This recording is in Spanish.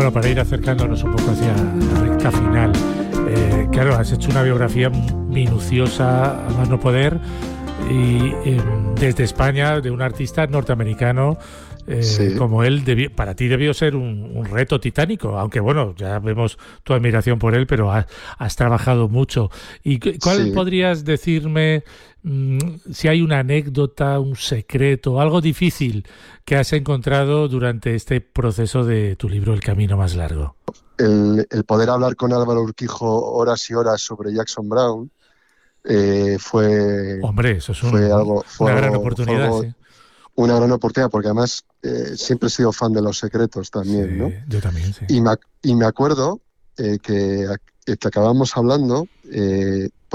Bueno, para ir acercándonos un poco hacia la recta final, claro, has hecho una biografía minuciosa a más no poder, y desde España, de un artista norteamericano Sí, como él, para ti debió ser un reto titánico, aunque bueno, ya vemos tu admiración por él, pero has trabajado mucho. ¿Y cuál sí. podrías decirme, si hay una anécdota, un secreto, algo difícil que has encontrado durante este proceso de tu libro El camino más largo? El poder hablar con Álvaro Urquijo horas y horas sobre Jackson Browne fue, Hombre, eso es fue algo, fue una gran algo, fue oportunidad, algo, sí. una gran oportunidad, porque además siempre he sido fan de Los Secretos Sí, también, ¿no? yo también, sí. Y me acuerdo que acabamos hablando,